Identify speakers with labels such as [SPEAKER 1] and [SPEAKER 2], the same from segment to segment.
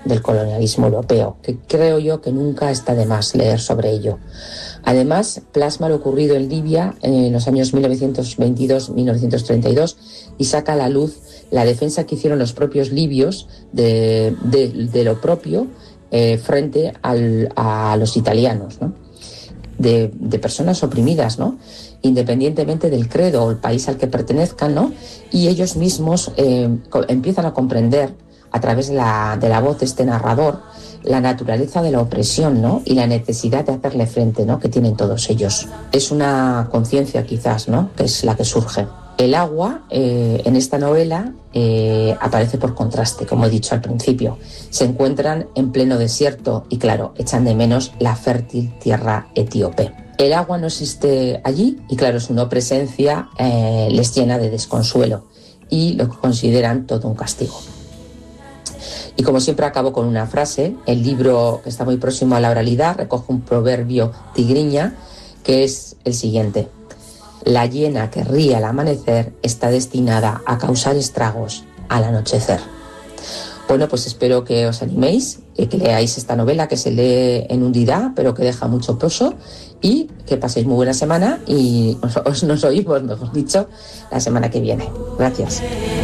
[SPEAKER 1] del colonialismo europeo, que creo yo que nunca está de más leer sobre ello. Además, plasma lo ocurrido en Libia en los años 1922-1932 y saca a la luz la defensa que hicieron los propios libios de lo propio frente a los italianos, ¿no? De personas oprimidas, ¿no? Independientemente del credo o el país al que pertenezcan, ¿no? Y ellos mismos empiezan a comprender a través de la voz de este narrador la naturaleza de la opresión, ¿no? Y la necesidad de hacerle frente, ¿no? Que tienen todos ellos. Es una conciencia quizás, ¿no? Que es la que surge. El agua en esta novela aparece por contraste, como he dicho al principio. Se encuentran en pleno desierto y, claro, echan de menos la fértil tierra etíope. El agua no existe allí y, claro, su no presencia les llena de desconsuelo y lo consideran todo un castigo. Y como siempre acabo con una frase. El libro, que está muy próximo a la oralidad, recoge un proverbio tigriña que es el siguiente: la hiena que ríe al amanecer está destinada a causar estragos al anochecer. Bueno, pues espero que os animéis, que leáis esta novela que se lee en un día, pero que deja mucho pozo, y que paséis muy buena semana y nos oímos, mejor dicho, la semana que viene. Gracias.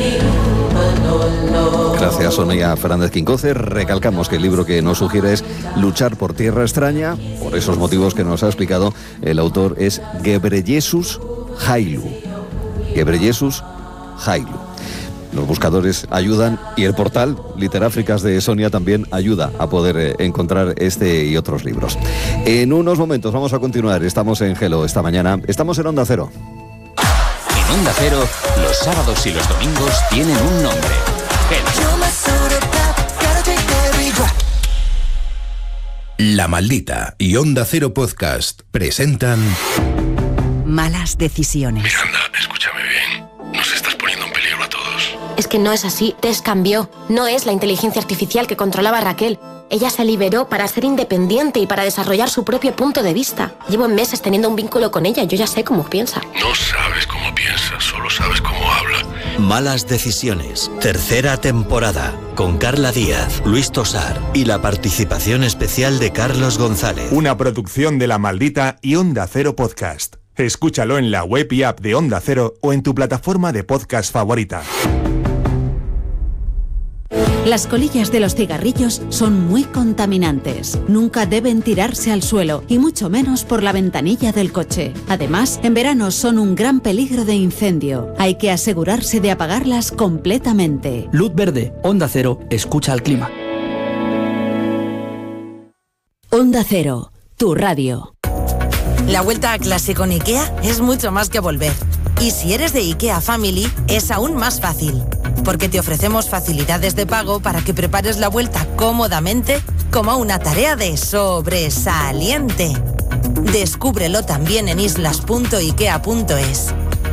[SPEAKER 2] Gracias, Sonia Fernández Quincoce. Recalcamos que el libro que nos sugiere es Luchar por tierra extraña. Por esos motivos que nos ha explicado, el autor es Gebreyesus Hailu. Gebreyesus Hailu. Los buscadores ayudan y el portal Literáfricas de Sonia también ayuda a poder encontrar este y otros libros. En unos momentos vamos a continuar. Estamos en Hello esta mañana. Estamos en Onda Cero.
[SPEAKER 3] En Onda Cero, los sábados y los domingos tienen un nombre. Hello.
[SPEAKER 4] La Maldita y Onda Cero Podcast presentan
[SPEAKER 5] Malas decisiones.
[SPEAKER 4] Miranda, escúchame bien. Nos estás poniendo en peligro a todos.
[SPEAKER 6] Es que no es así. Tess cambió. No es la inteligencia artificial que controlaba a Raquel. Ella se liberó para ser independiente y para desarrollar su propio punto de vista. Llevo meses teniendo un vínculo con ella. Yo ya sé cómo piensa.
[SPEAKER 4] No sabes cómo piensa, solo sabes cómo habla.
[SPEAKER 7] Malas decisiones. Tercera temporada. Con Carla Díaz, Luis Tosar y la participación especial de Carlos González.
[SPEAKER 8] Una producción de La Maldita y Onda Cero Podcast. Escúchalo en la web y app de Onda Cero o en tu plataforma de podcast favorita.
[SPEAKER 5] Las colillas de los cigarrillos son muy contaminantes. Nunca deben tirarse al suelo y mucho menos por la ventanilla del coche. Además, en verano son un gran peligro de incendio. Hay que asegurarse de apagarlas completamente.
[SPEAKER 9] Luz verde, Onda Cero, escucha al clima.
[SPEAKER 5] Onda Cero, tu radio.
[SPEAKER 10] La vuelta a clase con IKEA es mucho más que volver. Y si eres de IKEA Family, es aún más fácil. Porque te ofrecemos facilidades de pago para que prepares la vuelta cómodamente como una tarea de sobresaliente. Descúbrelo también en islas.ikea.es.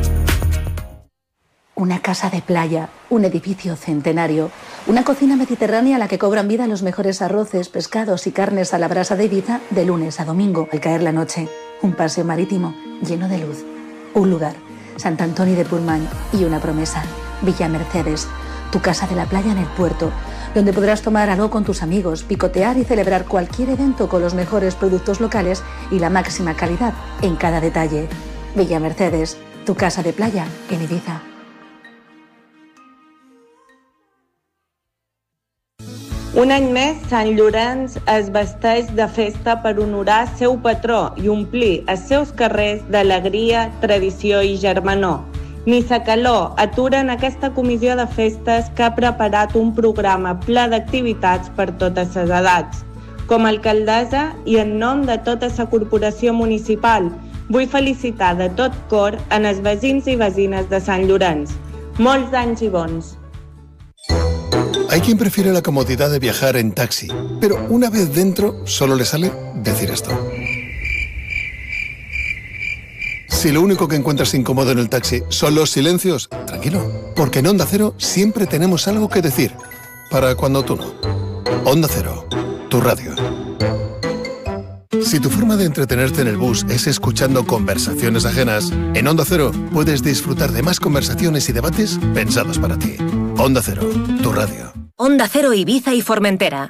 [SPEAKER 11] Una casa de playa, un edificio centenario, una cocina mediterránea a la que cobran vida los mejores arroces, pescados y carnes a la brasa de Ibiza de lunes a domingo al caer la noche. Un paseo marítimo lleno de luz. Un lugar, Sant Antoni de Portmany, y una promesa. Villa Mercedes, tu casa de la playa en el puerto, donde podrás tomar algo con tus amigos, picotear y celebrar cualquier evento con los mejores productos locales y la máxima calidad en cada detalle. Villa Mercedes, tu casa de playa en Ibiza.
[SPEAKER 12] Un any més, Sant Llorenç es vesteix de festa per honorar seu patró i omplir els seus carrers d'alegria, tradició i germanor. Missa Calor aturen aquesta comissió de festes que ha preparat un programa ple d'activitats per totes les edats. Com a alcaldessa i en nom de tota la corporació municipal, vull felicitar de tot cor en els veïns i veïnes de Sant Llorenç. Molts anys i bons.
[SPEAKER 13] Hay quien prefiere la comodidad de viajar en taxi, pero una vez dentro solo le sale decir esto. Si lo único que encuentras incómodo en el taxi son los silencios, tranquilo, porque en Onda Cero siempre tenemos algo que decir, para cuando tú no. Onda Cero, tu radio. Si tu forma de entretenerte en el bus es escuchando conversaciones ajenas, en Onda Cero puedes disfrutar de más conversaciones y debates pensados para ti. Onda Cero, tu radio.
[SPEAKER 14] Onda Cero Ibiza y Formentera,